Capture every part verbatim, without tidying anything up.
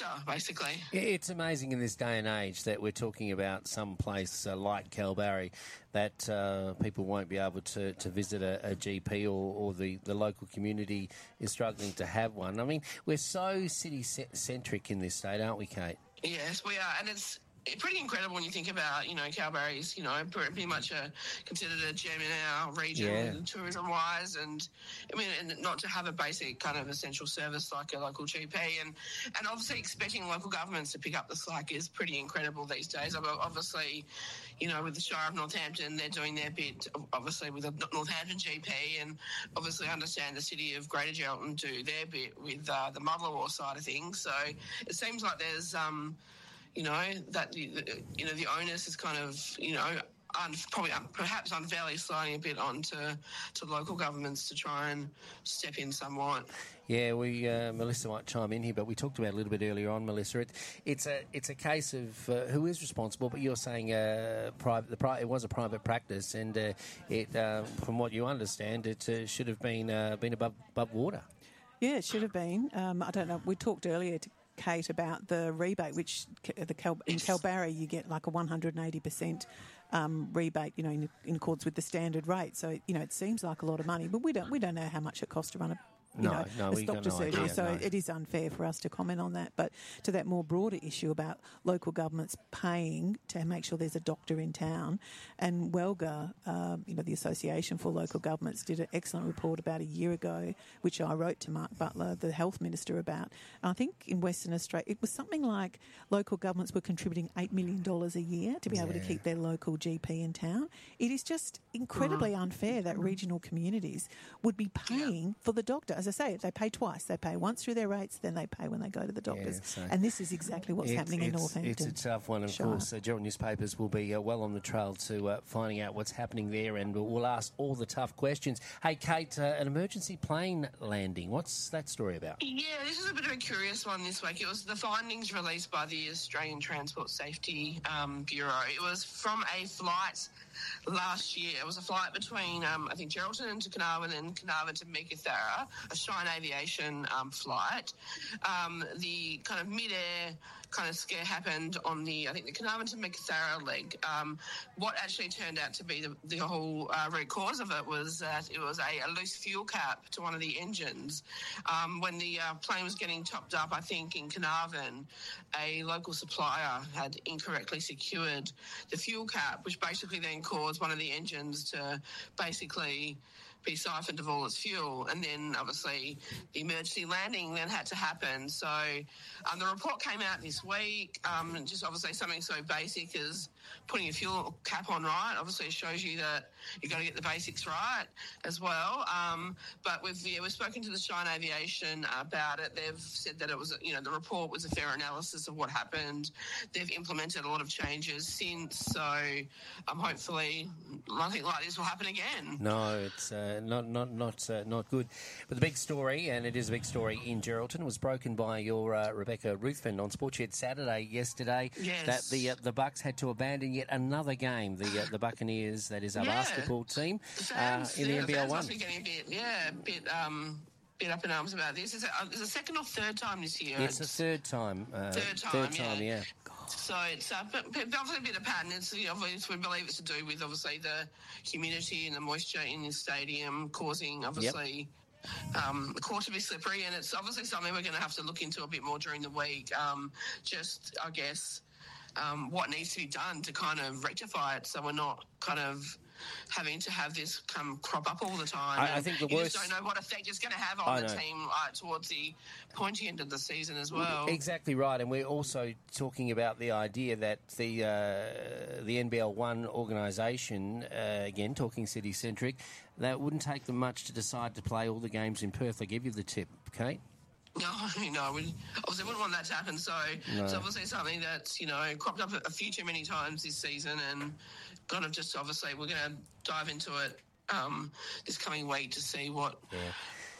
doctor, basically. It's amazing in this day and age that we're talking about some place uh, like Kalbarri that uh, people won't be able to, to visit a, a G P, or, or the, the local community is struggling to have one. I mean, we're so city-centric in this state, aren't we, Kate? Yes, we are, and it's pretty incredible when you think about, you know, Kalbarri's, you know, pretty much a, considered a gem in our region, yeah. tourism-wise, and I mean, and not to have a basic kind of essential service like a local G P, and, and obviously expecting local governments to pick up the slack is pretty incredible these days. Obviously, you know, with the Shire of Northampton, they're doing their bit, obviously, with the Northampton G P, and obviously understand the city of Greater Geraldton do their bit with uh, the Motherwell side of things. So it seems like there's... Um, You know, that, you know, the onus is kind of, you know, un, probably un, perhaps unfairly sliding a bit onto to local governments to try and step in somewhat. Yeah, we uh, Melissa might chime in here, but we talked about it a little bit earlier on, Melissa. It, it's a it's a case of uh, who is responsible, but you're saying uh, private. The pri- it was a private practice, and uh, it, uh, from what you understand, it uh, should have been uh, been above above water. Yeah, it should have been. Um, I don't know. We talked earlier to Kate about the rebate, which the Cal, in Kalbarri you get like a one hundred eighty percent um, rebate, you know, in, in accordance with the standard rate. So, you know, it seems like a lot of money, but we don't we don't know how much it costs to run a You no, know, no, a we got doctor no surgery, idea, so no. it is unfair for us to comment on that. But to that more broader issue about local governments paying to make sure there's a doctor in town, and WELGA, um, you know, the Association for Local Governments, did an excellent report about a year ago, which I wrote to Mark Butler, the Health Minister, about. And I think in Western Australia, it was something like local governments were contributing eight million dollars a year to be able Yeah. to keep their local G P in town. It is just incredibly unfair that regional communities would be paying for the doctor. As I say, they pay twice. They pay once through their rates, then they pay when they go to the doctors. Yeah, so and this is exactly what's it's, happening in it's, Northampton. It's a tough one, and of Shire. course, uh, Gerald newspapers will be uh, well on the trail to uh, finding out what's happening there, and we'll, we'll ask all the tough questions. Hey, Kate, uh, an emergency plane landing. What's that story about? Yeah, this is a bit of a curious one this week. It was the findings released by the Australian Transport Safety um, Bureau. It was from a flight last year. It was a flight between, um, I think, Geraldton to Carnarvon and Carnarvon to Meekatharra, a Shine Aviation um, flight. Um, the kind of mid-air kind of scare happened on the, I think, the Carnarvon to Meekatharra leg. Um, what actually turned out to be the, the whole uh, root cause of it was that it was a, a loose fuel cap to one of the engines. Um, when the uh, plane was getting topped up, I think, in Carnarvon, a local supplier had incorrectly secured the fuel cap, which basically then caused one of the engines to basically be siphoned of all its fuel, and then obviously the emergency landing then had to happen. So um, the report came out this week, um, and just obviously something so basic as putting a fuel cap on right. Obviously it shows you that you've got to get the basics right as well. Um, but we've, yeah, we've spoken to the Shine Aviation about it. They've said that it was, you know, the report was a fair analysis of what happened. They've implemented a lot of changes since, so um, hopefully nothing like this will happen again. No, it's uh, not not not uh, not good. But the big story, and it is a big story in Geraldton, was broken by your uh, Rebecca Ruthven on Sportshed Saturday yesterday. Yes. That the uh, the Bucks had to abandon yet another game. The uh, the Buccaneers, that is our Yeah. basketball team, The fans, uh, in the yeah, N B L fans one. must be getting a bit, yeah, a bit, um, bit up in arms about this. Is it, uh, is it the second or third time this year? It's the third time. Uh, Third time, third time, yeah. yeah. So it's uh, but, but obviously a bit of pattern. It's, you know, obviously we believe it's to do with obviously the humidity and the moisture in the stadium causing obviously um, the court to be slippery, and it's obviously something we're going to have to look into a bit more during the week. Um, just I guess um, what needs to be done to kind of rectify it, so we're not kind of having to have this come crop up all the time. I, I think the you worst. just don't know what effect it's going to have I on the know. team uh, towards the pointy end of the season as well. Exactly right, and we're also talking about the idea that the uh, the N B L one organisation, uh, again talking city-centric, that wouldn't take them much to decide to play all the games in Perth. I give you the tip, Kate. No, no, we obviously wouldn't want that to happen. So No. it's obviously something that's, you know, cropped up a few too many times this season, and kind of just obviously we're going to dive into it um, this coming week to see what Yeah.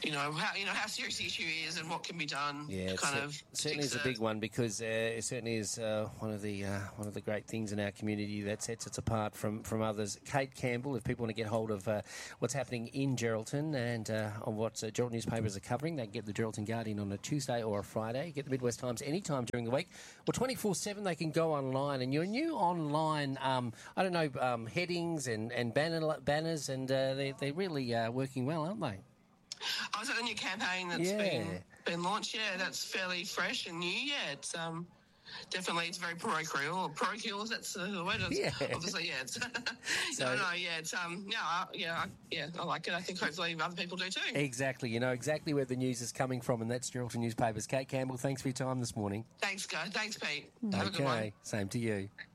you know, how you know how serious the issue is and what can be done. Yeah, to kind it of certainly is a it. big one because uh, it certainly is uh, one of the uh, one of the great things in our community that sets us apart from, from others. Kate Campbell, if people want to get hold of uh, what's happening in Geraldton and uh, on what uh, Geraldton newspapers are covering, they can get the Geraldton Guardian on a Tuesday or a Friday. Get the Midwest Times anytime during the week. Well, twenty-four seven they can go online, and your new online, um, I don't know, um, headings and and banner, banners, and uh, they they're really uh, working well, aren't they? Oh, is that the new campaign that's Yeah. been been launched? Yeah, that's fairly fresh and new. Yeah, it's um, definitely it's very parochial. Or parochial, that's uh, the word. It's, Yeah. Obviously, yeah. It's, So- no, no, yeah, it's um, yeah, I- yeah, I- yeah. I like it. I think hopefully other people do too. Exactly. You know exactly where the news is coming from, and that's Geraldton newspapers. Kate Campbell, thanks for your time this morning. Thanks, guys. Thanks, Pete. Have a good one. Okay, same to you.